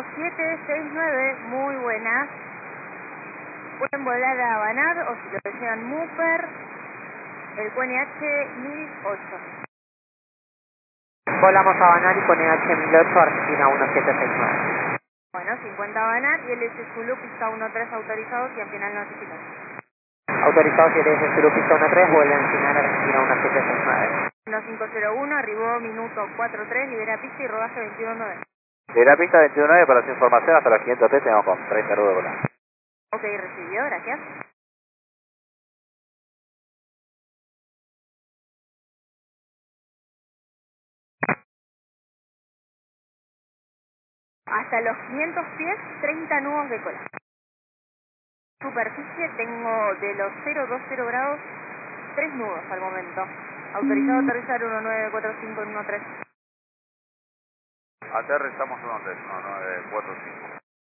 1769, muy buenas. Pueden volar a Banar o si lo desean Mooper, el QNH 1008. Volamos a Banar y con EH 1008, Argentina 1769. Bueno, 50 Banar y el S Zulu pista 13 autorizados y al final notificados. Autorizado 7S Zulu pista 13, vuelve al final Argentina 1769. 1501, arribó minuto 43, libera pista y rodaje 21.9. Libera pista 21.9 para su información, hasta los 500 T tenemos con 30 rudos de volar. Ok, recibió, gracias. Hasta los 500 pies, 30 nudos de cola. Superficie tengo de los 020 grados, 3 nudos al momento. Autorizado a aterrizar 1945 en 13. Aterrizamos 1-3, 1945.